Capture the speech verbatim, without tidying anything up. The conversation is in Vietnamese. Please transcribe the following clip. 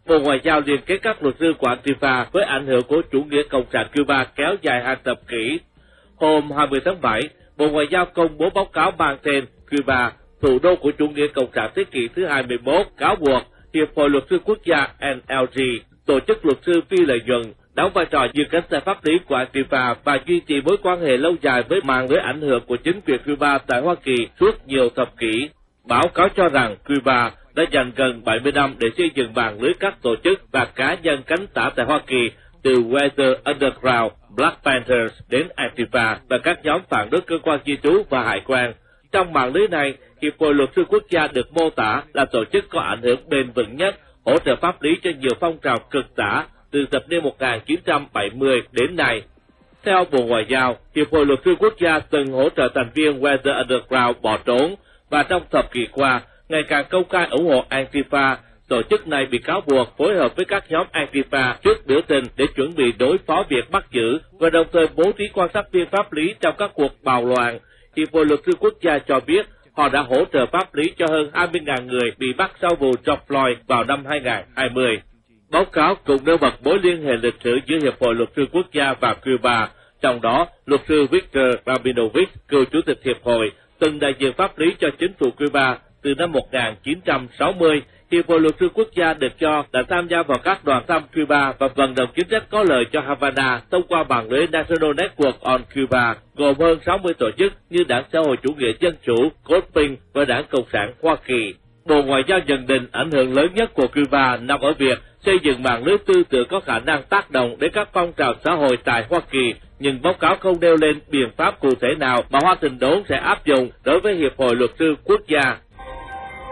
Bộ Ngoại giao liên kết các luật sư của Antifa với ảnh hưởng của chủ nghĩa cộng sản Cuba kéo dài hai thập kỷ. Hôm hai mươi tháng bảy, Bộ Ngoại giao công bố báo cáo mang tên Cuba, thủ đô của chủ nghĩa cộng sản thế kỷ thứ hai mươi mốt, cáo buộc Hiệp hội Luật sư Quốc gia N L G, tổ chức luật sư phi lợi nhuận, đóng vai trò như cánh tay pháp lý của Antifa và duy trì mối quan hệ lâu dài với mạng lưới ảnh hưởng của chính quyền Cuba tại Hoa Kỳ suốt nhiều thập kỷ. Báo cáo cho rằng Cuba đã dành gần bảy mươi năm để xây dựng mạng lưới các tổ chức và cá nhân cánh tả tại Hoa Kỳ, từ Weather Underground, Black Panthers đến Antifa và các nhóm phản đối cơ quan di trú và hải quan. Trong mạng lưới này, Hiệp hội Luật sư Quốc gia được mô tả là tổ chức có ảnh hưởng bền vững nhất, hỗ trợ pháp lý cho nhiều phong trào cực tả từ thập niên một nghìn chín trăm bảy mươi đến nay. Theo Bộ Ngoại giao, Hiệp hội Luật sư Quốc gia từng hỗ trợ thành viên Weather Underground bỏ trốn, và trong thập kỷ qua, ngày càng công khai ủng hộ Antifa. Tổ chức này bị cáo buộc phối hợp với các nhóm Antifa trước biểu tình để chuẩn bị đối phó việc bắt giữ và đồng thời bố trí quan sát viên pháp lý trong các cuộc bạo loạn. Hiệp hội Luật sư Quốc gia cho biết họ đã hỗ trợ pháp lý cho hơn hai mươi nghìn người bị bắt sau vụ George Floyd vào năm hai nghìn không trăm hai mươi. Báo cáo cũng nêu bật mối liên hệ lịch sử giữa Hiệp hội Luật sư Quốc gia và Cuba, trong đó luật sư Victor Rabinovich, cựu chủ tịch Hiệp hội, từng đại diện pháp lý cho chính phủ Cuba từ năm một nghìn chín trăm sáu mươi. Hiệp hội Luật sư Quốc gia được cho đã tham gia vào các đoàn thăm Cuba và vận động chính sách có lợi cho Havana thông qua mạng lưới National Network on Cuba, gồm hơn sáu mươi tổ chức như Đảng Xã hội Chủ nghĩa Dân chủ, Coping và Đảng Cộng sản Hoa Kỳ. Bộ Ngoại giao nhận định ảnh hưởng lớn nhất của Cuba nằm ở việc xây dựng mạng lưới tư tưởng có khả năng tác động đến các phong trào xã hội tại Hoa Kỳ, nhưng báo cáo không nêu lên biện pháp cụ thể nào mà Washington sẽ áp dụng đối với Hiệp hội Luật sư Quốc gia